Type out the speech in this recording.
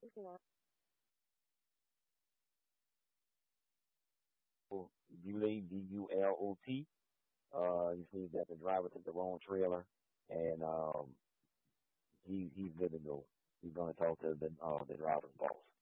Bulut. You see that the driver took the wrong trailer, and he's good to go. He's gonna talk to the driver's boss.